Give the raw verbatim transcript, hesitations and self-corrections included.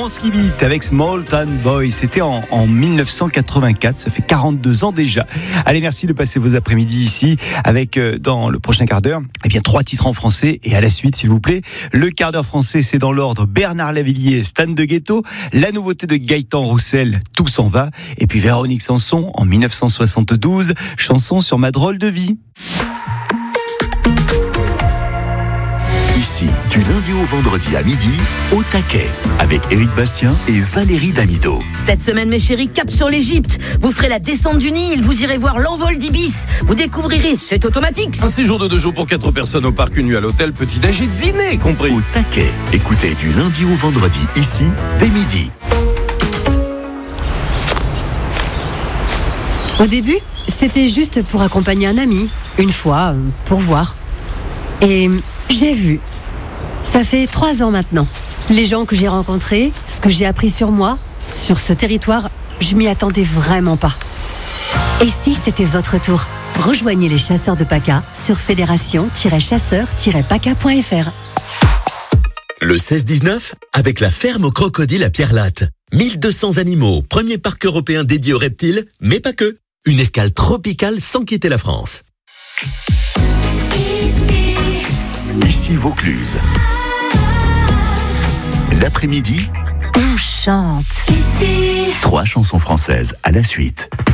Polanski Beat avec Small Town Boy. C'était en, en dix-neuf cent quatre-vingt-quatre, ça fait quarante-deux ans déjà. Allez, merci de passer vos après-midi ici avec, euh, dans le prochain quart d'heure, eh bien, trois titres en français et à la suite, s'il vous plaît. Le quart d'heure français, c'est dans l'ordre Bernard Lavilliers, Stan de Ghetto, la nouveauté de Gaëtan Roussel, Tout s'en va, et puis Véronique Sanson en dix-neuf cent soixante-douze, chanson sur ma drôle de vie. Ici, du lundi au vendredi à midi, au taquet, avec Éric Bastien et Valérie Damido. Cette semaine, mes chéris, cap sur l'Égypte. Vous ferez la descente du Nil, vous irez voir l'envol d'Ibis. Vous découvrirez, c'est automatique. Un séjour de deux jours pour quatre personnes au parc, une nuit à l'hôtel, petit-déj et dîner compris. Au taquet, écoutez du lundi au vendredi, ici, dès midi. Au début, c'était juste pour accompagner un ami, une fois, pour voir. Et j'ai vu. Ça fait trois ans maintenant. Les gens que j'ai rencontrés, ce que j'ai appris sur moi, sur ce territoire, je m'y attendais vraiment pas. Et si c'était votre tour? Rejoignez les chasseurs de P A C A sur fédération tiret chasseurs tiret P A C A point F R. Le seize dix-neuf, avec la ferme aux crocodiles à Pierre-Latte. mille deux cents animaux, premier parc européen dédié aux reptiles, mais pas que. Une escale tropicale sans quitter la France. Ici Vaucluse. L'après-midi, On chante. trois chansons françaises à la suite.